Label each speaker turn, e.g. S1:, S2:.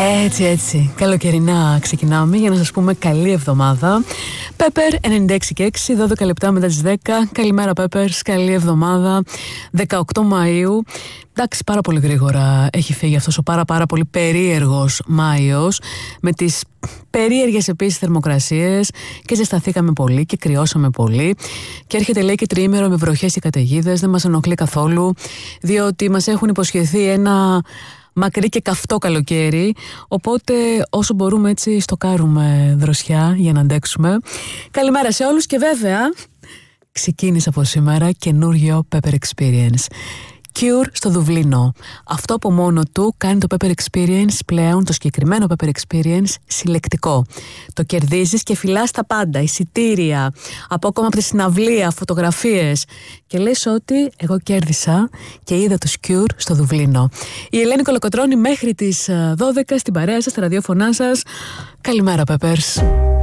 S1: Έτσι, καλοκαιρινά ξεκινάμε για να σας πούμε καλή εβδομάδα. Πέπερ 96 και 6, 12 λεπτά μετά τις 10. Καλημέρα Πέπερς, καλή εβδομάδα. 18 Μαΐου. Εντάξει, πάρα πολύ γρήγορα έχει φύγει αυτός ο πάρα πολύ περίεργος Μάιος, με τις περίεργες επίσης θερμοκρασίες, και ζεσταθήκαμε πολύ και κρυώσαμε πολύ. Και έρχεται, λέει, και τριήμερο με βροχές και καταιγίδες. Δεν μας ενοχλεί καθόλου, διότι μας έχουν υποσχεθεί ένα μακρύ και καυτό καλοκαίρι, οπότε όσο μπορούμε έτσι στοκάρουμε δροσιά για να αντέξουμε. Καλημέρα σε όλους και βέβαια ξεκίνησε από σήμερα καινούριο Pepper Experience. Cure στο Δουβλίνο. Αυτό από μόνο του κάνει το Pepper Experience πλέον, το συγκεκριμένο Pepper Experience, συλλεκτικό. Το κερδίζεις και φυλάς τα πάντα, εισιτήρια, από ακόμα από τη συναυλία, φωτογραφίες. Και λες ότι εγώ κέρδισα και είδα το Cure στο Δουβλίνο. Η Ελένη Κολοκοτρώνη μέχρι τις 12 στην παρέα σας, στα ραδιόφωνά σας. Καλημέρα Peppers.